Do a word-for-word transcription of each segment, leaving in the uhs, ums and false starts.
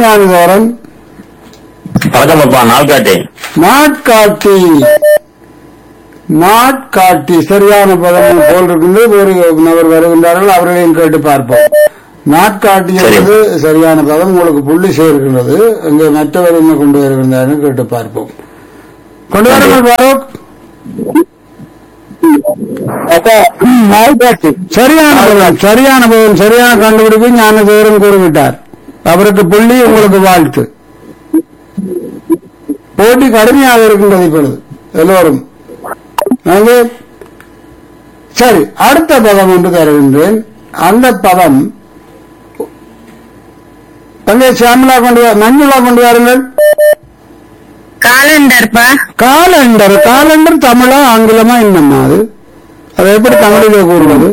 ஞானதோரன்? பழக்கமப்பா நாள்காட்டி. நாட்காட்டி. நாட்காட்டி சரியான பதம் போல் இருக்கின்றது. வேறு நபர் வருகின்றார்கள், அவர்களையும் கேட்டு பார்ப்போம். நாட்காட்டி என்பது சரியான பதம். உங்களுக்கு புள்ளி சேர்க்கின்றது. இங்கே மற்றவர் என்ன கொண்டு வருகின்றார்கள் கேட்டு பார்ப்போம். கொண்டு வாருங்கள் பாரூக். சரியான பதம், சரியான பதம், சரியான கண்டுபிடிப்பு ஞானதேவரும் கூறிவிட்டார். அவருக்கு புள்ளி, உங்களுக்கு வாழ்த்து. போட்டி கடுமையாக இருக்கின்றது இப்பொழுது எல்லோரும். சரி, அடுத்த பதம் ஒன்று தருகின்றேன். அந்த பதம் அங்கே சியாமலா கொண்டு மஞ்சுளா கொண்டு வாருங்கள். காலண்டர். காலண்டர். காலண்டர் தமிழா ஆங்கிலமா என்னம்மா அது? அதை எப்படி தமிழிலே கூறுவது?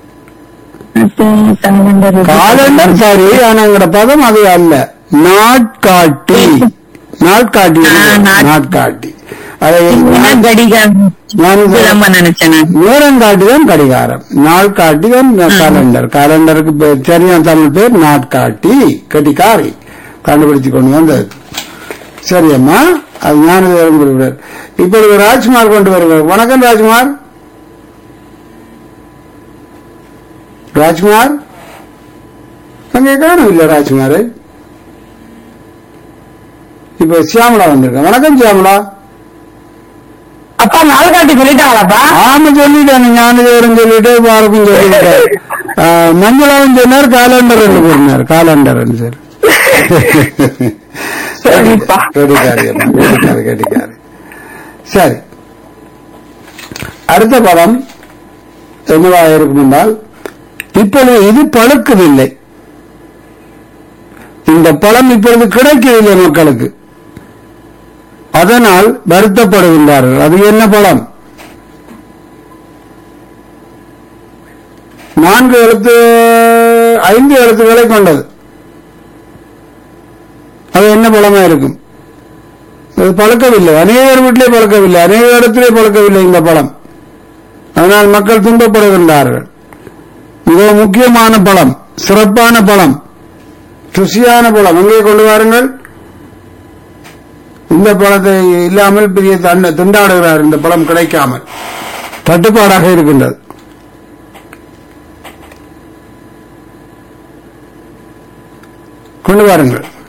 காலண்டர் சரி, ஆனா எங்கட பதம் அது அல்ல. நாட்காட்டி. நாட்காட்டி. நாட்காட்டி. நேரங்காட்டிதான் கடிகாரம். நாள் காட்டிதான் காலண்டர். காலண்டருக்கு சரியான தமிழ் பேர் நாட்காட்டி. கடிகாரி கண்டுபிடிச்சு கொண்டு வந்தது. சரியம்மா, அது ஞானதேவன் குறிப்பிடார். இப்பொழுது ராஜ்குமார் கொண்டு வருவார். வணக்கம் ராஜ்குமார். ராஜ்குமார் அங்கே காணவில்லை ராஜ்குமார். இப்ப சியாமலா வந்திருக்க. வணக்கம் சியாமலா. அப்பா நாள்காட்டி சொல்லிட்டாங்களாப்பா? ஆமா சொல்லிட்டாங்க. ஞானதேவரும் சொல்லிட்டு பாருக்கும் சொல்லிட்டாரு. மஞ்சளாவும் சொன்னார், காலண்டர் என்று கூறினார். Calendar sir. கேட்டிக்காரு கேட்டிக்காரு. சரி, அடுத்த படம் என்னவாக இருக்கும் என்றால், இப்பொழுது இது பழுக்கவில்லை. இந்த பழம் இப்பொழுது கிடைக்கவில்லை மக்களுக்கு. அதனால் வருத்தப்படுகின்றார்கள். அது என்ன பழம்? நான்கு எழுத்து ஐந்து எழுத்துக்களை கொண்டது. அது என்ன பழமா இருக்கும்? அது பழக்கவில்லை. அநேகர் வீட்டிலே பழக்கவில்லை, அநேக இடத்திலே பழக்கவில்லை இந்த பழம். அதனால் மக்கள் துன்பப்படுகின்றார்கள். மிக முக்கியமான பழம், சிறப்பான பழம், ருசியான பழம். எங்கே கொண்டு வாருங்கள். இந்த பழத்தை இல்லாமல் பெரிய திண்டாடுகிறார். இந்த பழம் கிடைக்காமல் தட்டுப்பாடாக இருக்கின்றது. கொண்டு வாருங்கள்.